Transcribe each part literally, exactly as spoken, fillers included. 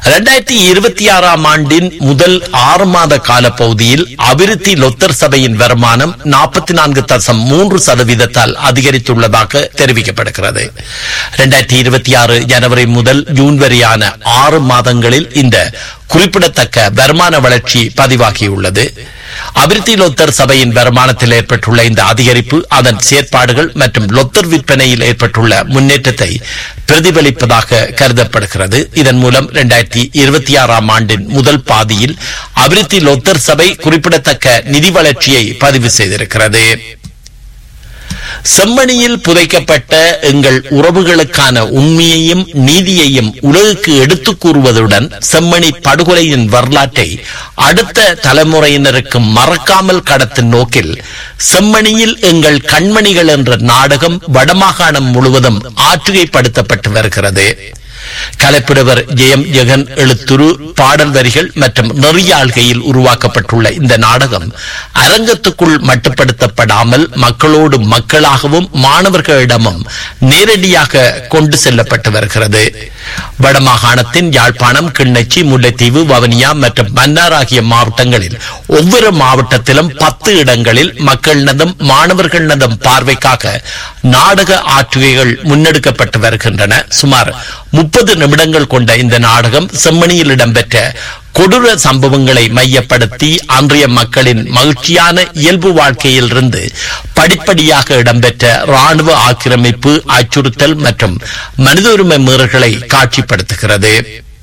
இரண்டாயிரத்தி இருபத்தி ஆறாம் ஆண்டின் முதல் ஆறு மாத கால பகுதியில் அபிவிருத்தி லொத்தர் சபையின் வருமானம் நாற்பத்தி நான்கு தசம் மூன்று சதவீதத்தால் அதிகரித்துள்ளதாக தெரிவிக்கப்படுகிறது. இரண்டாயிரத்தி இருபத்தி ஆறு ஜனவரி முதல் ஜூன் வரையான ஆறு மாதங்களில் இந்த குறிப்பிடத்தக்க வருமான வளர்ச்சி பதிவாகியுள்ளது. அபிவிருத்தி லொத்தர் சபையின் வருமானத்தில் ஏற்பட்டுள்ள இந்த அதிகரிப்பு அதன் செயற்பாடுகள் மற்றும் லொத்தர் விற்பனையில் ஏற்பட்டுள்ள முன்னேற்றத்தை பிரதிபலிப்பதாக கருதப்படுகிறது. இதன் மூலம் இரண்டாயிரத்தி இருபத்தி ஆறாம் ஆண்டின் முதல் பாதியில் அபிவிருத்தி லொத்தர் சபை குறிப்பிடத்தக்க நிதி வளர்ச்சியை பதிவு செய்திருக்கிறது. செம்மணியில் புதைக்கப்பட்ட எங்கள் உறவுகளுக்கான உண்மையையும் நீதியையும் உலகுக்கு எடுத்துக் கூறுவதுடன் செம்மணி படுகொலையின் வரலாற்றை அடுத்த தலைமுறையினருக்கு மறக்காமல் கடத்தும் நோக்கில் செம்மணியில் எங்கள் கண்மணிகள் என்ற நாடகம் வடமாகாணம் முழுவதும் ஆற்றுகைப்படுத்தப்பட்டு வருகிறது. கலைப்பிடவர் ஜெயம் ஜெகன் எழுத்துரு பாடல் வரிகள் மற்றும் நெறியாள்கையில் உருவாக்கப்பட்டுள்ள இந்த நாடகம் அரங்கத்துக்குள் மட்டுப்படுத்தப்படாமல் மக்களோடு மக்களாகவும் மாணவர்களிடமும் நேரடியாக கொண்டு செல்லப்பட்டு வருகிறது. வடமாகாணத்தின் யாழ்ப்பாணம், கிண்ணச்சி, முல்லைத்தீவு, வவுனியா மற்றும் மன்னார் ஆகிய மாவட்டங்களில் ஒவ்வொரு மாவட்டத்திலும் பத்து இடங்களில் மக்களினதும் மாணவர்களினதும் பார்வைக்காக நாடக ஆற்றுகைகள் முன்னெடுக்கப்பட்டு வருகின்றன. சுமார் முப்பது நிமிடங்கள் கொண்ட இந்த நாடகம் செம்மணியில் இடம்பெற்ற கொடூர சம்பவங்களை மையப்படுத்தி அன்றைய மக்களின் மகிழ்ச்சியான இயல்பு வாழ்க்கையில் இருந்து படிப்படியாக இடம்பெற்ற ராணுவ ஆக்கிரமிப்பு, அச்சுறுத்தல் மற்றும் மனித உரிமை மீறல்களை காட்சிப்படுத்துகிறது.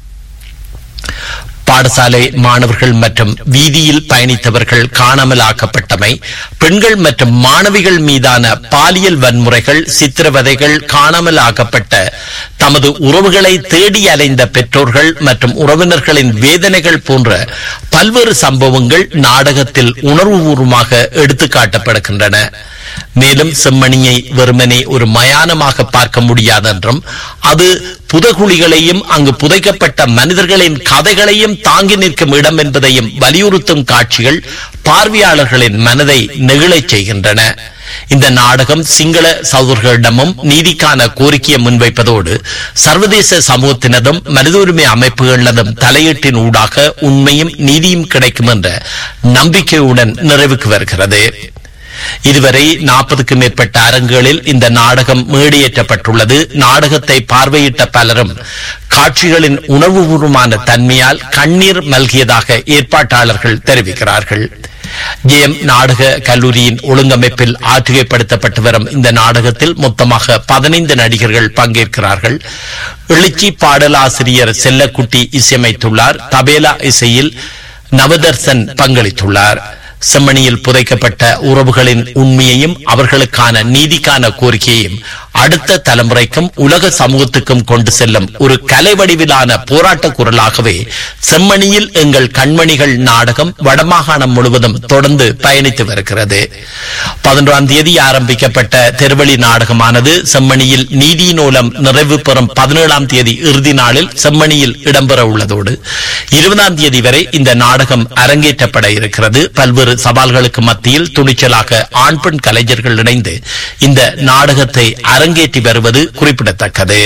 பாடசாலை மாணவர்கள் மற்றும் வீதியில் பயணித்தவர்கள் காணாமல் ஆக்கப்பட்டமை, பெண்கள் மற்றும் மாணவிகள் மீதான பாலியல் வன்முறைகள், சித்திரவதைகள், காணாமல் ஆக்கப்பட்ட தமது உறவுகளை தேடி அலைந்த பெற்றோர்கள் மற்றும் உறவினர்களின் வேதனைகள் போன்ற பல்வேறு சம்பவங்கள் நாடகத்தில் உணர்வுபூர்வமாக எடுத்துக்காட்டப்படுகின்றன. மேலும் செம்மணியை வெறுமனே ஒரு மயானமாக பார்க்க முடியாதென்றும் அது புதகுழிகளையும் அங்கு புதைக்கப்பட்ட மனிதர்களின் கதைகளையும் தாங்கி நிற்கும் இடம் என்பதையும் வலியுறுத்தும் காட்சிகள் பார்வையாளர்களின் மனதை நெகிழச் செய்கின்றன. இந்த நாடகம் சிங்கள சகோதரர்களிடமும் நீதிக்கான கோரிக்கையை முன்வைப்பதோடு சர்வதேச சமூகத்தினதும் மனித உரிமை அமைப்புகளினதும் தலையீட்டின் ஊடாக உண்மையும் நீதியும் கிடைக்கும் என்ற நம்பிக்கையுடன் நிறைவுக்கு வருகிறது. இதுவரை நாற்பதுக்கும் மேற்பட்ட அரங்குகளில் இந்த நாடகம் மேடையேற்றப்பட்டுள்ளது. நாடகத்தை பார்வையிட்ட பலரும் காட்சிகளின் உணர்வுபூர்வமான தன்மையால் கண்ணீர் மல்கியதாக ஏற்பாட்டாளர்கள் தெரிவிக்கிறார்கள். ஜேஎம் நாடக கல்லூரியின் ஒழுங்கமைப்பில் ஆற்றுகைப்படுத்தப்பட்டு வரும் இந்த நாடகத்தில் மொத்தமாக பதினைந்து நடிகர்கள் பங்கேற்கிறார்கள். எழுச்சி பாடலாசிரியர் செல்லக்குட்டி இசையமைத்துள்ளார். தபேலா இசையில் நவதர்சன் பங்களித்துள்ளார். செம்மணியில் புதைக்கப்பட்ட உறவுகளின் உண்மையையும் அவர்களுக்கான நீதிக்கான கோரிக்கையையும் அடுத்த தலைமுறைக்கும் உலக சமூகத்துக்கும் கொண்டு செல்லும் ஒரு கலை வடிவிலான போராட்ட குரலாகவே செம்மணியில் எங்கள் கண்மணிகள் நாடகம் வடமாகாணம் முழுவதும் தொடர்ந்து பயணித்து வருகிறது. பதினொன்றாம் தேதி ஆரம்பிக்கப்பட்ட தெருவழி நாடகமானது செம்மணியில் நீதி நூலம் நிறைவு பெறும் பதினேழாம் தேதி இறுதி நாளில் செம்மணியில் இடம்பெற உள்ளதோடு இருபதாம் தேதி வரை இந்த நாடகம் அரங்கேற்றப்பட இருக்கிறது. பல்வேறு சவால்களுக்கு மத்தியில் துணிச்சலாக ஆண் பெண் கலைஞர்கள் இணைந்து இந்த நாடகத்தை அரங்கேற்றி வருவது குறிப்பிடத்தக்கது.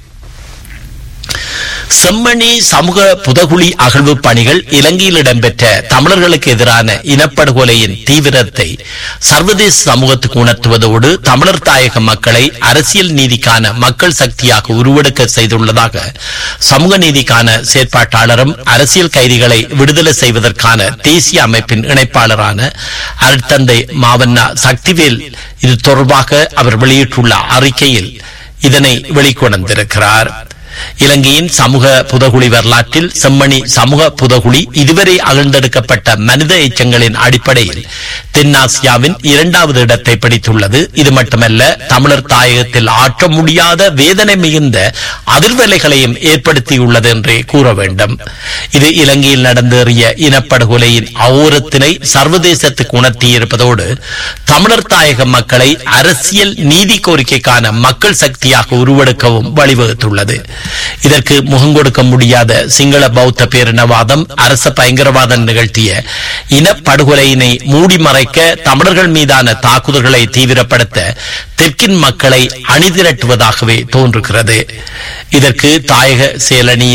செம்மணி சமூக புதகுழி அகழ்வு பணிகள் இலங்கையில் இடம்பெற்ற தமிழர்களுக்கு எதிரான இனப்படுகொலையின் தீவிரத்தை சர்வதேச சமூகத்துக்கு உணர்த்துவதோடு தமிழர் தாயக மக்களை அரசியல் நீதிக்கான மக்கள் சக்தியாக உருவெடுக்க செய்துள்ளதாக சமூக நீதிக்கான செயற்பாட்டாளரும் அரசியல் கைதிகளை விடுதலை செய்வதற்கான தேசிய அமைப்பின் இணைப்பாளரான அருட்தந்தை மாவண்ணா சக்திவேல் இது தொடர்பாக அவர் வெளியிட்டுள்ள அறிக்கையில் இதனை வெளிக்கொணர்ந்திருக்கிறார். இலங்கையின் சமூக புதகுழி வரலாற்றில் செம்மணி சமூக புதகுழி இதுவரை அகழ்ந்தெடுக்கப்பட்ட மனித எச்சங்களின் அடிப்படையில் தென்னாசியாவின் இரண்டாவது இடத்தை பிடித்துள்ளது. இது மட்டுமல்ல, தமிழர் தாயகத்தில் ஆற்ற முடியாத வேதனை மிகுந்த அதிர்வலைகளையும் ஏற்படுத்தியுள்ளது என்றே கூற வேண்டும். இது இலங்கையில் நடந்தேறிய இனப்படுகொலையின் அகோரத்தினை சர்வதேசத்துக்கு உணர்த்தியிருப்பதோடு தமிழர் தாயக மக்களை அரசியல் நீதி கோரிக்கைக்கான மக்கள் சக்தியாக உருவெடுக்கவும் வழிவகுத்துள்ளது. இதற்கு முகங்கொடுக்க முடியாத சிங்கள பௌத்த பேரினவாதம் அரச பயங்கரவாதம் நிகழ்த்திய இனப்படுகொலையினை மூடி மறைக்க தமிழர்கள் மீதான தாக்குதல்களை தீவிரப்படுத்த தெற்கின் மக்களை அணிதிரட்டுவதாகவே தோன்றுகிறது. இதற்கு தாயக செயலணி